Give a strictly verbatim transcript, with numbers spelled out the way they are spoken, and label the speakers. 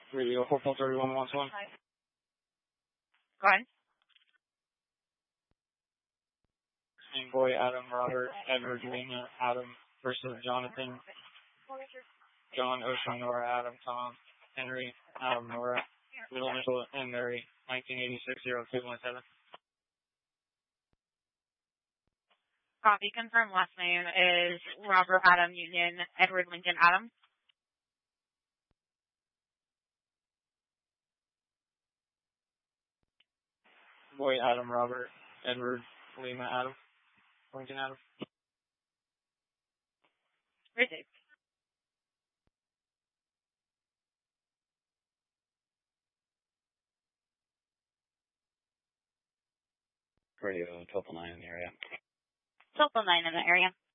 Speaker 1: Radio four point three one one one.
Speaker 2: Go ahead.
Speaker 1: Boy, Adam, Robert, Edward, Lena, Adam versus Jonathan, John, Ocean, Nora, Adam, Tom, Henry, Adam, Nora, middle initial, and Mary, nineteen eighty-six oh two one seven.
Speaker 2: Copy. Confirm last name is Robert Adam Union, Edward Lincoln Adam.
Speaker 1: Boy, Adam, Robert, Edward, Lima, Adam, Lincoln, Adam.
Speaker 2: Received.
Speaker 3: Radio twelve oh nine in the area.
Speaker 2: twelve oh nine in the area.